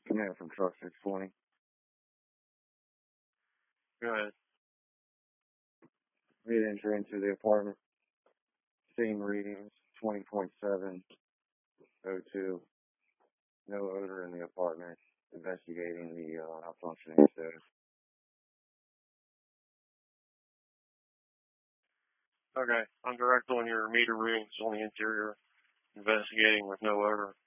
Command from truck 620. Go ahead. Made entry into the apartment. Same readings, 20.702. No odor in the apartment. Investigating the malfunctioning stove. Okay. I'm direct on your meter readings on the interior, investigating with no odor.